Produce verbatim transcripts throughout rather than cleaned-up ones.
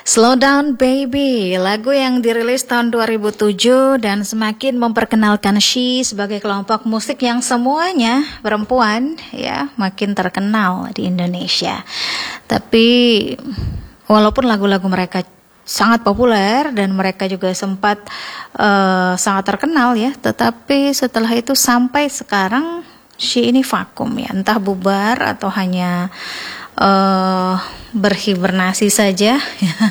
Slow Down Baby, lagu yang dirilis tahun dua ribu tujuh dan semakin memperkenalkan She sebagai kelompok musik yang semuanya perempuan ya, makin terkenal di Indonesia. Tapi walaupun lagu-lagu mereka sangat populer dan mereka juga sempat uh, sangat terkenal ya, tetapi setelah itu sampai sekarang She ini vakum ya, entah bubar atau hanya Uh, berhibernasi saja.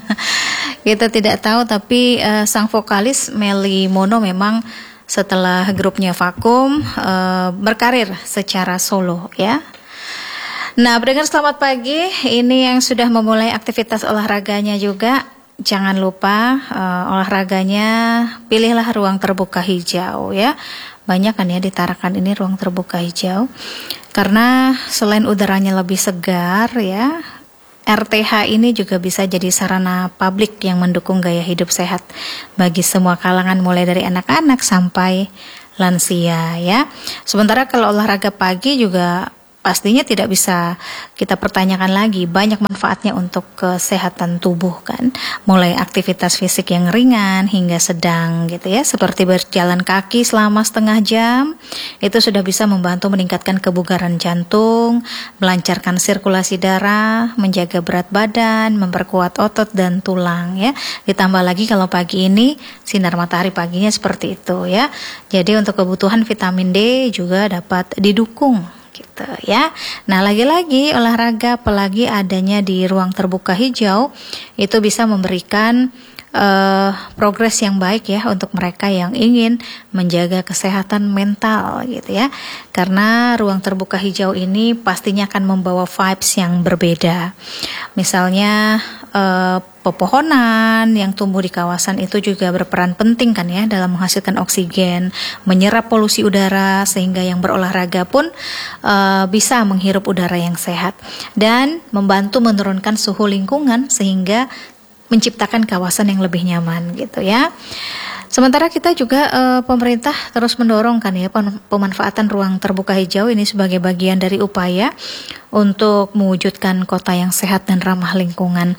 Kita tidak tahu, tapi uh, sang vokalis Melly Mono memang setelah grupnya vakum uh, berkarir secara solo ya. Nah, pendengar selamat pagi. Ini yang sudah memulai aktivitas olahraganya juga, jangan lupa uh, olahraganya pilihlah ruang terbuka hijau ya. Banyak kan ya di Tarakan ini ruang terbuka hijau. Karena selain udaranya lebih segar ya, R T H ini juga bisa jadi sarana publik yang mendukung gaya hidup sehat bagi semua kalangan, mulai dari anak-anak sampai lansia ya. Sementara kalau olahraga pagi juga pastinya tidak bisa kita pertanyakan lagi, banyak manfaatnya untuk kesehatan tubuh kan, mulai aktivitas fisik yang ringan hingga sedang gitu ya, seperti berjalan kaki selama setengah jam, itu sudah bisa membantu meningkatkan kebugaran jantung, melancarkan sirkulasi darah, menjaga berat badan, memperkuat otot dan tulang ya. Ditambah lagi kalau pagi ini sinar matahari paginya seperti itu ya, jadi untuk kebutuhan vitamin D juga dapat didukung gitu ya. Nah, lagi-lagi olahraga apalagi adanya di ruang terbuka hijau itu bisa memberikan uh, progres yang baik ya untuk mereka yang ingin menjaga kesehatan mental gitu ya. Karena ruang terbuka hijau ini pastinya akan membawa vibes yang berbeda. Misalnya uh, pepohonan yang tumbuh di kawasan itu juga berperan penting kan ya dalam menghasilkan oksigen, menyerap polusi udara sehingga yang berolahraga pun uh, bisa menghirup udara yang sehat dan membantu menurunkan suhu lingkungan sehingga menciptakan kawasan yang lebih nyaman gitu ya. Sementara kita juga uh, pemerintah terus mendorong kan ya pemanfaatan ruang terbuka hijau ini sebagai bagian dari upaya untuk mewujudkan kota yang sehat dan ramah lingkungan.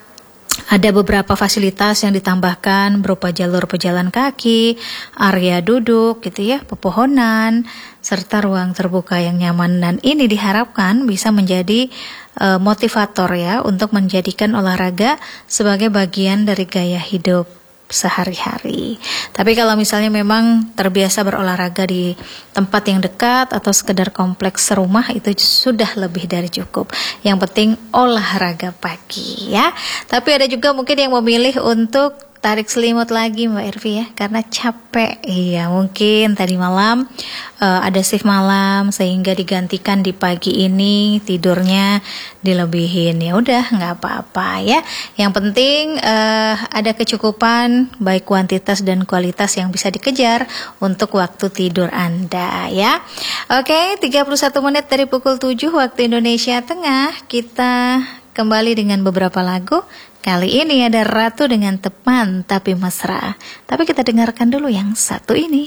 Ada beberapa fasilitas yang ditambahkan berupa jalur pejalan kaki, area duduk gitu ya, pepohonan, serta ruang terbuka yang nyaman, dan ini diharapkan bisa menjadi uh, motivator ya untuk menjadikan olahraga sebagai bagian dari gaya hidup sehari-hari. Tapi kalau misalnya memang terbiasa berolahraga di tempat yang dekat atau sekedar kompleks rumah, itu sudah lebih dari cukup. Yang penting olahraga pagi ya. Tapi ada juga mungkin yang memilih untuk tarik selimut lagi Mbak Irvi ya, karena capek. Iya, mungkin tadi malam uh, ada shift malam sehingga digantikan di pagi ini tidurnya dilebihin. Ya udah, nggak apa-apa ya. Yang penting uh, ada kecukupan baik kuantitas dan kualitas yang bisa dikejar untuk waktu tidur Anda ya. Oke, tiga puluh satu menit dari pukul tujuh waktu Indonesia Tengah, kita kembali dengan beberapa lagu. Kali ini ada Ratu dengan Teman Tapi Mesra. Tapi kita dengarkan dulu yang satu ini.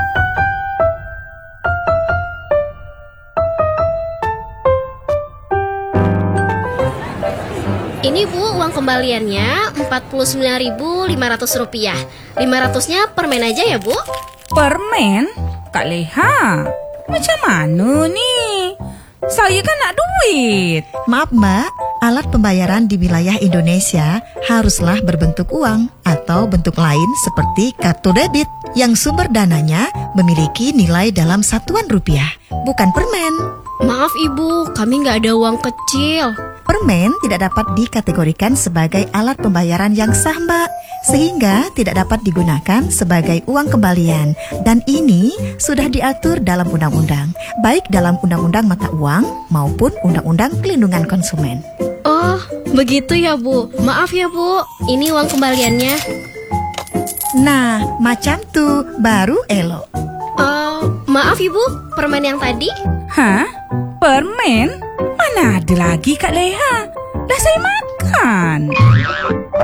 Ini Bu, uang kembaliannya empat puluh sembilan ribu lima ratus rupiah. lima ratusnya permen aja ya Bu? Permen? Kak Leha, macam mana nih? Saya kan nak duit. Maaf Mbak, alat pembayaran di wilayah Indonesia haruslah berbentuk uang atau bentuk lain seperti kartu debit yang sumber dananya memiliki nilai dalam satuan rupiah, bukan permen. Maaf Ibu, kami nggak ada uang kecil. Permen tidak dapat dikategorikan sebagai alat pembayaran yang sah Mbak, sehingga tidak dapat digunakan sebagai uang kembalian. Dan ini sudah diatur dalam undang-undang, baik dalam undang-undang mata uang maupun undang-undang pelindungan konsumen. Oh, begitu ya Bu. Maaf ya Bu, ini uang kembaliannya. Nah, macam tuh, baru elok. Uh, maaf Ibu, permen yang tadi? Hah? Permen? Mana ada lagi Kak Leha? Dah saya makan.